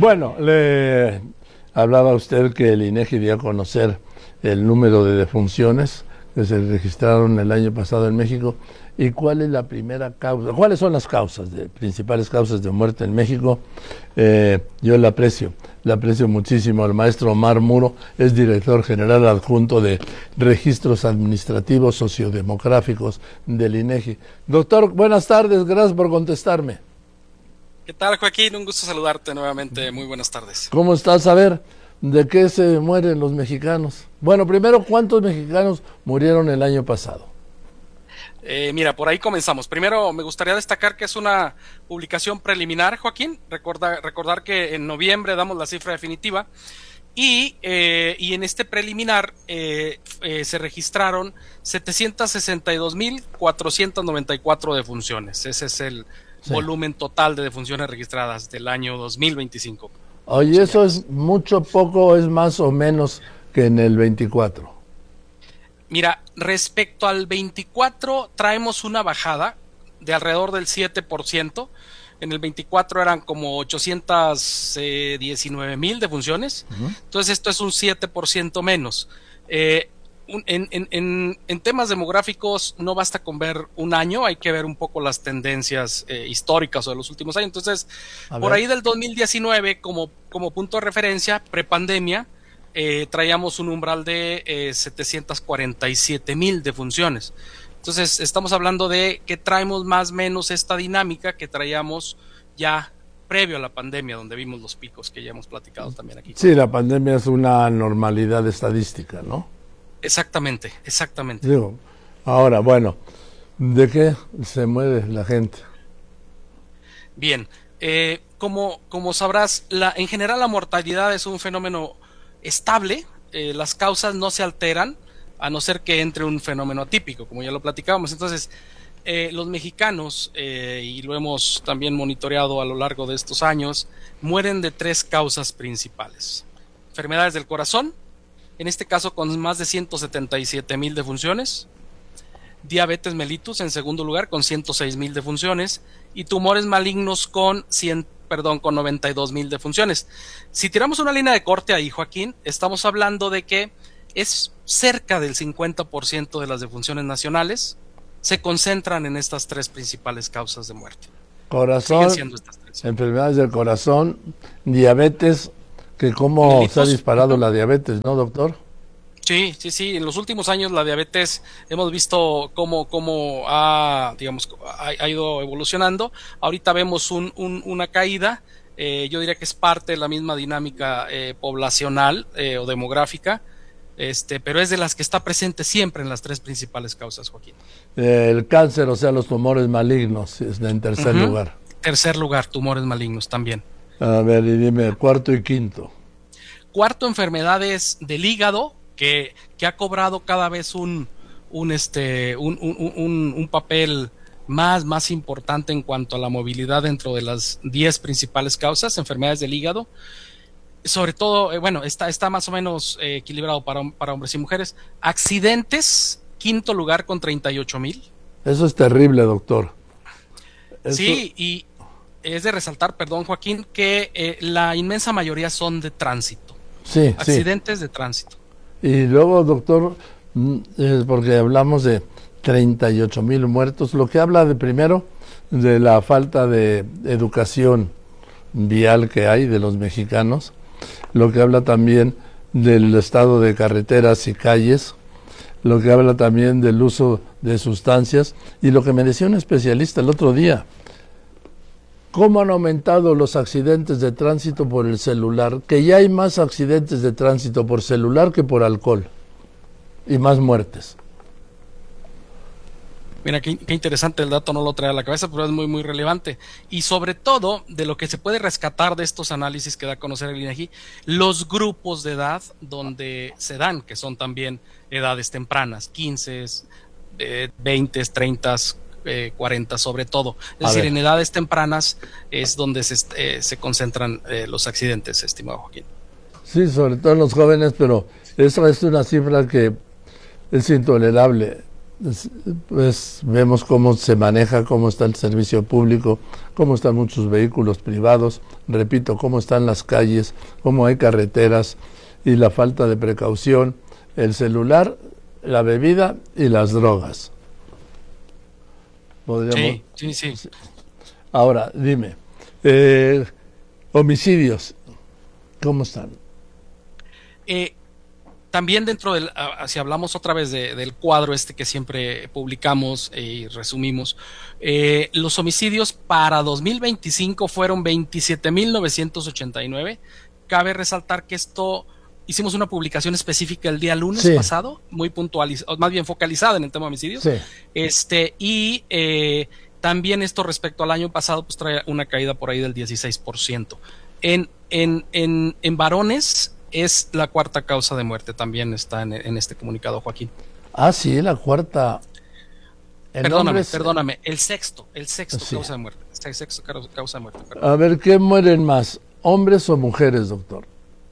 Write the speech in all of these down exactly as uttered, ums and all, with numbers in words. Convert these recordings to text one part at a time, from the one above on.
Bueno, le hablaba usted que el INEGI dio a conocer el número de defunciones que se registraron el año pasado en México. ¿Y cuál es la primera causa? ¿Cuáles son las causas, de, principales causas de muerte en México? Eh, yo la aprecio, la aprecio muchísimo. El maestro Omar Muro es director general adjunto de Registros Administrativos Sociodemográficos del INEGI. Doctor, buenas tardes, gracias por contestarme. ¿Qué tal, Joaquín? Un gusto saludarte nuevamente. Muy buenas tardes. ¿Cómo estás? A ver, ¿de qué se mueren los mexicanos? Bueno, primero, ¿cuántos mexicanos murieron el año pasado? Eh, mira, por ahí comenzamos. Primero, me gustaría destacar que es una publicación preliminar, Joaquín. Recorda, recordar que en noviembre damos la cifra definitiva y, eh, y en este preliminar eh, eh, se registraron setecientos sesenta y dos mil cuatrocientos noventa y cuatro defunciones. Ese es el sí. volumen total de defunciones registradas del año dos mil veinticinco. Oye, ¿eso es mucho, poco, es más o menos que en el veinticuatro? Mira, respecto al veinticuatro traemos una bajada de alrededor del siete por ciento. En el veinticuatro eran como ochocientos diecinueve mil defunciones. Uh-huh. Entonces esto es un siete por ciento menos. Eh, un, en, en, en, en temas demográficos no basta con ver un año, hay que ver un poco las tendencias eh, históricas o de los últimos años. Entonces, A por ver. ahí del dos mil diecinueve como, como punto de referencia, prepandemia, Eh, traíamos un umbral de eh, setecientos cuarenta y siete mil defunciones. Entonces estamos hablando de que traemos más o menos esta dinámica que traíamos ya previo a la pandemia, donde vimos los picos que ya hemos platicado también aquí. Sí, la pandemia es una anormalidad estadística, ¿no? Exactamente, exactamente. Digo, ahora, bueno, ¿de qué se muere la gente? Bien, eh, como, como sabrás, la, en general la mortalidad es un fenómeno estable, eh, las causas no se alteran a no ser que entre un fenómeno atípico, como ya lo platicábamos. Entonces, eh, los mexicanos, eh, y lo hemos también monitoreado a lo largo de estos años, mueren de tres causas principales: enfermedades del corazón, en este caso con más de ciento setenta y siete mil defunciones; diabetes mellitus en segundo lugar con ciento seis mil defunciones; y tumores malignos con cien perdón, con noventa y dos mil defunciones. Si tiramos una línea de corte ahí, Joaquín, estamos hablando de que es cerca del cincuenta por ciento de las defunciones nacionales se concentran en estas tres principales causas de muerte. Corazón, enfermedades del corazón, diabetes, que cómo Delitos, se ha disparado ¿no? la diabetes, ¿no, doctor? Sí, sí, sí. En los últimos años la diabetes hemos visto cómo, cómo ha, digamos, ha, ha ido evolucionando. Ahorita vemos un, un, una caída. Eh, yo diría que es parte de la misma dinámica eh, poblacional eh, o demográfica, este, pero es de las que está presente siempre en las tres principales causas, Joaquín. Eh, el cáncer, o sea, los tumores malignos, es en tercer uh-huh. lugar. Tercer lugar, tumores malignos también. A ver, y dime, cuarto y quinto. Cuarto, enfermedades del hígado, que, que ha cobrado cada vez un, un, este, un, un, un, un papel más, más importante en cuanto a la movilidad dentro de las diez principales causas, enfermedades del hígado. Sobre todo, eh, bueno, está, está más o menos eh, equilibrado para, para hombres y mujeres. Accidentes, quinto lugar con treinta y ocho mil. Eso es terrible, doctor. Eso... Sí, y es de resaltar, perdón, Joaquín, que eh, la inmensa mayoría son de tránsito. Sí, accidentes sí. de tránsito. Y luego, doctor, es porque hablamos de treinta y ocho mil muertos, lo que habla de primero de la falta de educación vial que hay de los mexicanos, lo que habla también del estado de carreteras y calles, lo que habla también del uso de sustancias, y lo que me decía un especialista el otro día, cómo han aumentado los accidentes de tránsito por el celular, que ya hay más accidentes de tránsito por celular que por alcohol, y más muertes. Mira, qué, qué interesante el dato, no lo trae a la cabeza, pero es muy, muy relevante. Y sobre todo, de lo que se puede rescatar de estos análisis que da a conocer el INEGI, los grupos de edad donde se dan, que son también edades tempranas, quince, eh, veinte, treinta, eh, cuarenta sobre todo. Es a decir, ver. En edades tempranas es donde se, eh, se concentran eh, los accidentes, estimado Joaquín. Sí, sobre todo en los jóvenes, pero esa es una cifra que es intolerable. pues vemos cómo se maneja, cómo está el servicio público, cómo están muchos vehículos privados, repito, cómo están las calles, cómo hay carreteras y la falta de precaución, el celular, la bebida y las drogas. ¿Podríamos? Sí, sí, sí. Ahora, dime, eh, homicidios, ¿cómo están? Eh, También dentro del, si hablamos otra vez de, del cuadro este que siempre publicamos y resumimos, eh, los homicidios para dos mil veinticinco fueron veintisiete mil novecientos ochenta y nueve. Cabe resaltar que esto, hicimos una publicación específica el día lunes sí. pasado, muy puntualizada, más bien focalizada en el tema de homicidios. Sí. Este, y eh, también esto respecto al año pasado, pues trae una caída por ahí del dieciséis por ciento. En, en, en, en varones, es la cuarta causa de muerte, también está en, en este comunicado, Joaquín. Ah, sí, la cuarta. Perdóname, hombres... perdóname, el sexto, el sexto sí. causa de muerte. El sexto causa de muerte. Perdón. A ver, ¿qué mueren más, hombres o mujeres, doctor?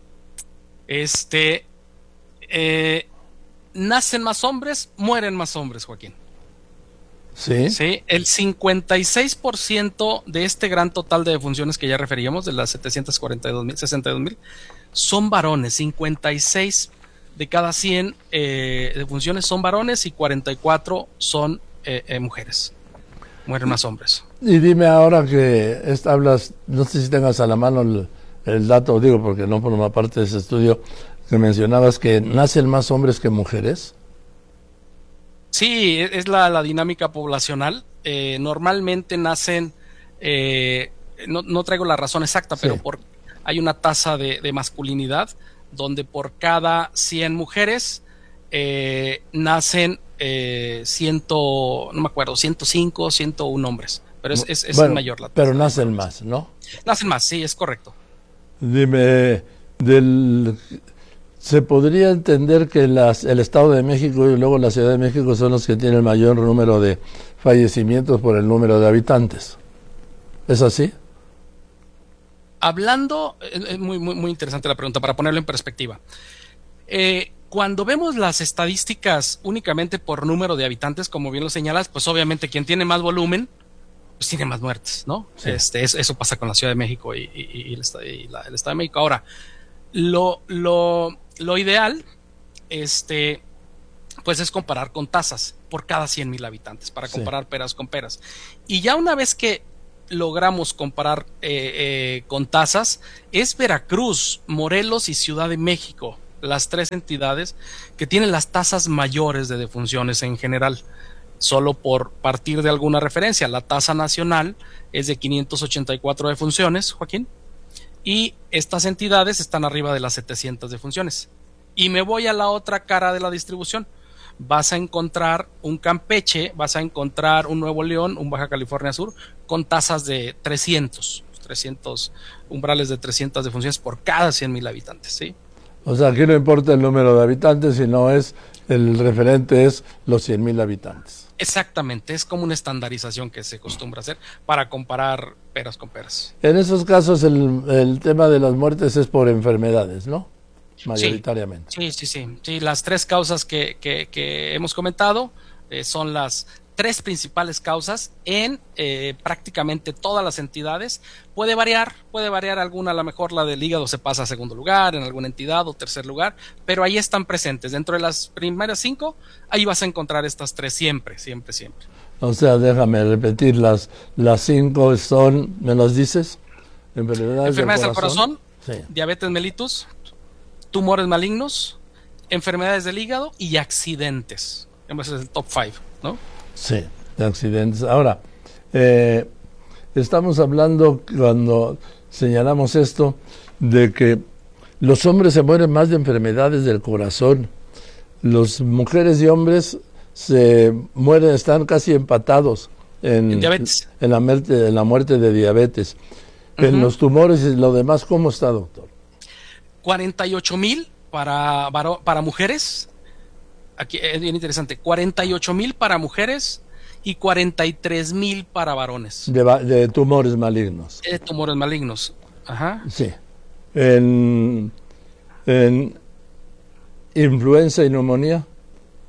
Este, eh, nacen más hombres, mueren más hombres, Joaquín. Sí. Sí, el cincuenta y seis por ciento de este gran total de defunciones que ya referíamos, de las setecientos cuarenta y dos mil, sesenta y dos mil, son varones. Cincuenta y seis de cada cien eh, defunciones son varones y cuarenta y cuatro son eh, eh, mujeres. Mueren más hombres. Y dime ahora que esta, hablas, no sé si tengas a la mano el, el dato, digo porque no forma parte de ese estudio, que mencionabas que nacen más hombres que mujeres. Sí, es la, la dinámica poblacional. Eh, normalmente nacen, eh, no, no traigo la razón exacta, sí. pero por, hay una tasa de, de masculinidad donde por cada cien mujeres eh, nacen eh, ciento, no me acuerdo, ciento cinco, ciento uno hombres. Pero es, es, es bueno, mayor la tasa. Pero nacen más, ¿no? Nacen más, sí, es correcto. Dime, del... ¿Se podría entender que las, el Estado de México y luego la Ciudad de México son los que tienen el mayor número de fallecimientos por el número de habitantes? ¿Es así? Hablando, es muy, muy, muy interesante la pregunta, para ponerlo en perspectiva. Eh, cuando vemos las estadísticas únicamente por número de habitantes, como bien lo señalas, pues obviamente quien tiene más volumen, pues tiene más muertes, ¿no? Sí. Este, eso, eso pasa con la Ciudad de México y, y, y, el, y la, el Estado de México. Ahora, lo... lo Lo ideal, este, pues es comparar con tasas por cada cien mil habitantes, para comparar sí. peras con peras. Y ya una vez que logramos comparar eh, eh, con tasas, es Veracruz, Morelos y Ciudad de México, las tres entidades que tienen las tasas mayores de defunciones en general. Solo por partir de alguna referencia, la tasa nacional es de quinientas ochenta y cuatro defunciones, Joaquín. Y estas entidades están arriba de las setecientas defunciones. Y me voy a la otra cara de la distribución. Vas a encontrar un Campeche, vas a encontrar un Nuevo León, un Baja California Sur, con tasas de trescientos, trescientos umbrales de trescientas defunciones por cada cien mil habitantes, ¿sí? O sea, aquí no importa el número de habitantes, sino es el referente es los cien mil habitantes. Exactamente, es como una estandarización que se acostumbra a hacer para comparar peras con peras. En esos casos el, el tema de las muertes es por enfermedades, ¿no? Mayoritariamente. Sí, sí, sí. sí. sí las tres causas que, que, que hemos comentado eh, son las tres principales causas en eh, prácticamente todas las entidades. Puede variar, puede variar alguna, a lo mejor la del hígado se pasa a segundo lugar en alguna entidad o tercer lugar, pero ahí están presentes. Dentro de las primeras cinco, ahí vas a encontrar estas tres siempre, siempre, siempre. O sea, déjame repetir, las, las cinco son, ¿me las dices? Enfermedades, enfermedades del corazón, del corazón sí. Diabetes mellitus, tumores malignos, enfermedades del hígado y accidentes. Ese es el top five, ¿no? Sí, de accidentes. Ahora, eh, estamos hablando, cuando señalamos esto, de que los hombres se mueren más de enfermedades del corazón. Las mujeres y hombres se mueren, están casi empatados en, ¿En diabetes? En la, muerte, en la muerte de diabetes. Uh-huh. En los tumores y lo demás, ¿cómo está, doctor? cuarenta y ocho mil para, para mujeres. Aquí es bien interesante, cuarenta y ocho mil para mujeres y cuarenta y tres mil para varones. De, de tumores malignos. De tumores malignos, ajá. Sí. En, en influenza y neumonía.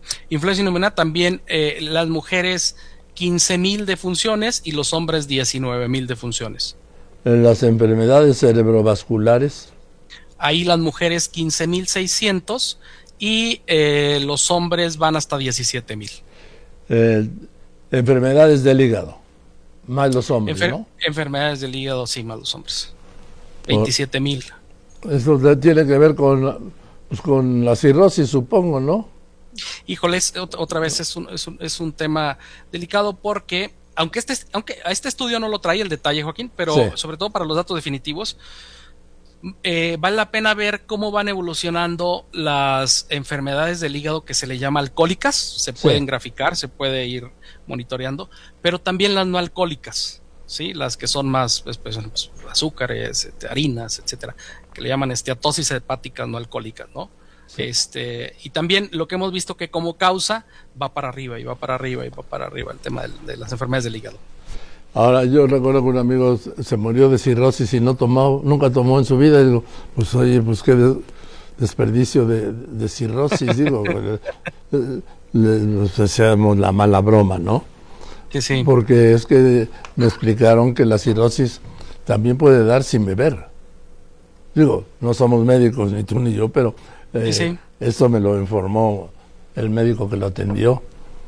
Influenza inhumana también eh, las mujeres quince mil defunciones y los hombres diecinueve mil defunciones. En las enfermedades cerebrovasculares. Ahí las mujeres quince mil seiscientos y eh, los hombres van hasta diecisiete mil. Eh, enfermedades del hígado, más los hombres, Enfer ¿no? Enfermedades del hígado, sí, más los hombres. veintisiete mil. Esto tiene que ver con, pues, con la cirrosis, supongo, ¿no? Híjole, otra vez es un, es un, es un tema delicado porque, aunque este, aunque a este estudio no lo trae el detalle, Joaquín, pero sí, sobre todo para los datos definitivos, eh, vale la pena ver cómo van evolucionando las enfermedades del hígado que se le llama alcohólicas, se pueden sí. graficar, se puede ir monitoreando, pero también las no alcohólicas, ¿sí? Las que son más pues, pues, azúcares, harinas, etcétera, que le llaman esteatosis hepáticas no alcohólicas, ¿no? Sí. Este, y también lo que hemos visto que como causa va para arriba y va para arriba y va para arriba el tema de, de las enfermedades del hígado. Ahora, yo recuerdo que un amigo se murió de cirrosis y no tomó, nunca tomó en su vida, y digo, pues oye, pues qué de, desperdicio de, de cirrosis, digo, le, le hacíamos la mala broma, ¿no? Que sí. Porque es que me explicaron que la cirrosis también puede dar sin beber. Digo, no somos médicos, ni tú ni yo, pero eh, sí. Eso me lo informó el médico que lo atendió.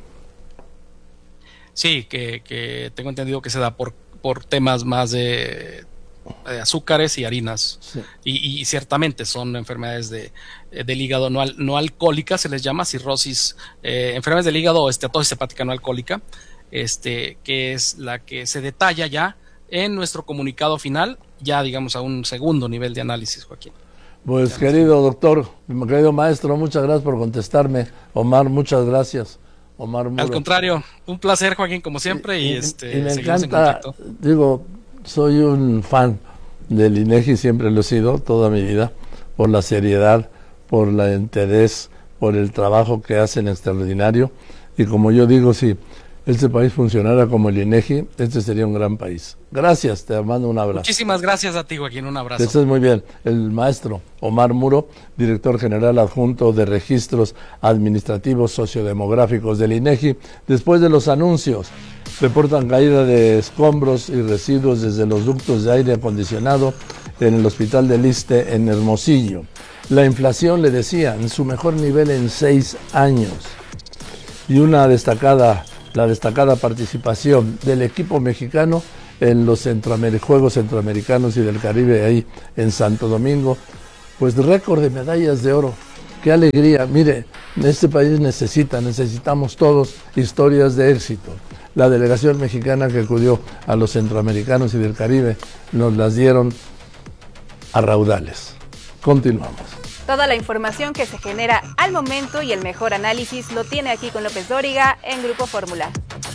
Sí, que, que tengo entendido que se da por, por temas más de, de azúcares y harinas. Sí. Y, y ciertamente son enfermedades de, del hígado no, al, no alcohólicas, se les llama cirrosis, eh, enfermedades del hígado o esteatosis hepática no alcohólica, este, que es la que se detalla ya en nuestro comunicado final, ya digamos a un segundo nivel de análisis, Joaquín. Pues ya querido doctor, mi querido maestro, muchas gracias por contestarme. Omar, muchas gracias. Omar Muro. Al contrario, un placer, Joaquín, como siempre, y, y, este, y me encanta, digo, soy un fan del INEGI, siempre lo he sido toda mi vida, por la seriedad, por el interés, por el trabajo que hacen extraordinario, y como yo digo, si este país funcionara como el INEGI, este sería un gran país. Gracias, te mando un abrazo. Muchísimas gracias a ti, Joaquín, un abrazo. Que estés muy bien. El maestro Omar Muro, director general adjunto de Registros Administrativos Sociodemográficos del INEGI. Después de los anuncios, reportan caída de escombros y residuos desde los ductos de aire acondicionado en el Hospital del Iste en Hermosillo. La inflación, le decía, en su mejor nivel en seis años. Y una destacada... la destacada participación del equipo mexicano en los Centroamer- Juegos Centroamericanos y del Caribe ahí en Santo Domingo, pues récord de medallas de oro. ¡Qué alegría! Mire, este país necesita, necesitamos todos historias de éxito. La delegación mexicana que acudió a los Centroamericanos y del Caribe nos las dieron a raudales. Continuamos. Toda la información que se genera al momento y el mejor análisis lo tiene aquí con López Dóriga en Grupo Fórmula.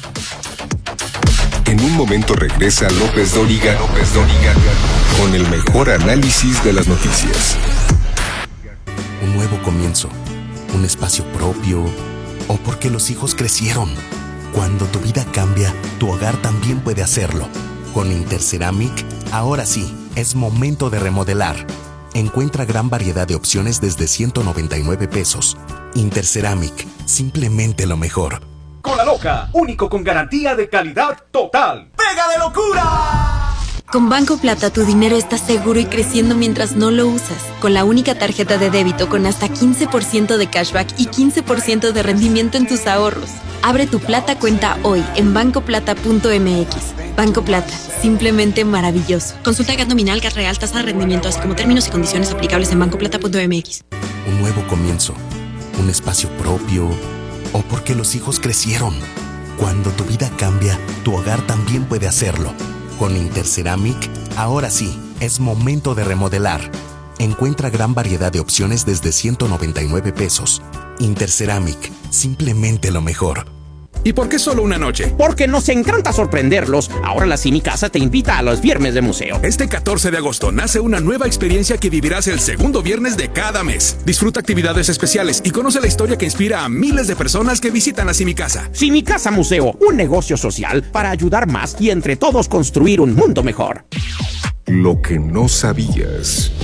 En un momento regresa López Dóriga, López Dóriga con el mejor análisis de las noticias. Un nuevo comienzo, un espacio propio, o porque los hijos crecieron. Cuando tu vida cambia, tu hogar también puede hacerlo. Con Interceramic, ahora sí, es momento de remodelar. Encuentra gran variedad de opciones desde ciento noventa y nueve pesos. Interceramic, simplemente lo mejor. Cola Loca, único con garantía de calidad total. ¡Pega de locura! Con Banco Plata tu dinero está seguro y creciendo mientras no lo usas. Con la única tarjeta de débito con hasta quince por ciento de cashback y quince por ciento de rendimiento en tus ahorros. Abre tu Plata cuenta hoy en banco plata punto m x. Banco Plata, simplemente maravilloso. Consulta G A T nominal, G A T real, tasa de rendimiento, así como términos y condiciones aplicables en banco plata punto m x. Un nuevo comienzo, un espacio propio, o porque los hijos crecieron. Cuando tu vida cambia, tu hogar también puede hacerlo. Con Interceramic, ahora sí, es momento de remodelar. Encuentra gran variedad de opciones desde ciento noventa y nueve pesos. Interceramic, simplemente lo mejor. ¿Y por qué solo una noche? Porque nos encanta sorprenderlos. Ahora la Cinicasa te invita a los viernes de museo. Este catorce de agosto nace una nueva experiencia que vivirás el segundo viernes de cada mes. Disfruta actividades especiales y conoce la historia que inspira a miles de personas que visitan la Cinicasa. Cinicasa Museo, un negocio social para ayudar más y entre todos construir un mundo mejor. Lo que no sabías.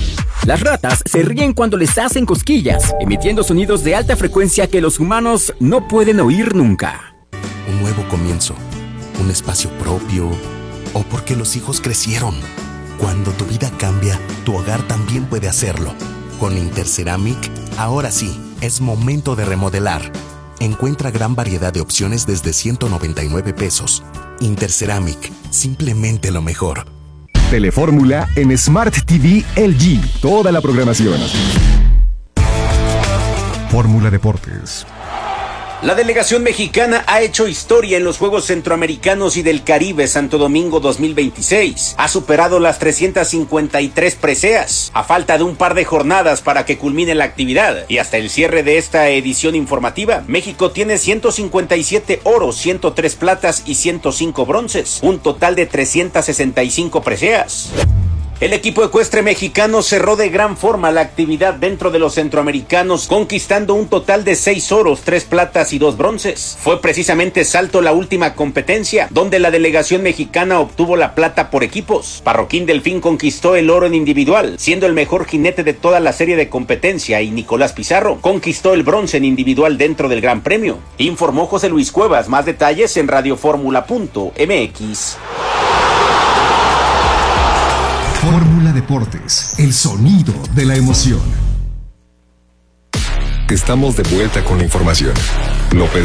Las ratas se ríen cuando les hacen cosquillas, emitiendo sonidos de alta frecuencia que los humanos no pueden oír nunca. Un nuevo comienzo, un espacio propio, o porque los hijos crecieron. Cuando tu vida cambia, tu hogar también puede hacerlo. Con Interceramic, ahora sí, es momento de remodelar. Encuentra gran variedad de opciones desde ciento noventa y nueve pesos. Interceramic, simplemente lo mejor. Telefórmula en Smart T V L G. Toda la programación. Fórmula Deportes. La delegación mexicana ha hecho historia en los Juegos Centroamericanos y del Caribe Santo Domingo dos mil veintiséis. Ha superado las trescientas cincuenta y tres preseas, a falta de un par de jornadas para que culmine la actividad. Y hasta el cierre de esta edición informativa, México tiene ciento cincuenta y siete oros, ciento tres platas y ciento cinco bronces, un total de trescientas sesenta y cinco preseas. El equipo ecuestre mexicano cerró de gran forma la actividad dentro de los centroamericanos, conquistando un total de seis oros, tres platas y dos bronces. Fue precisamente Salto la última competencia, donde la delegación mexicana obtuvo la plata por equipos. Parroquín Delfín conquistó el oro en individual, siendo el mejor jinete de toda la serie de competencia, y Nicolás Pizarro conquistó el bronce en individual dentro del Gran Premio. Informó José Luis Cuevas. Más detalles en radioformula punto m x. Fórmula Deportes, el sonido de la emoción. Estamos de vuelta con la información. López